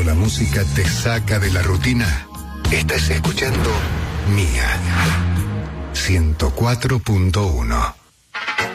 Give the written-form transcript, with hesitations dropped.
la música te saca de la rutina, estás escuchando Mía 104.1.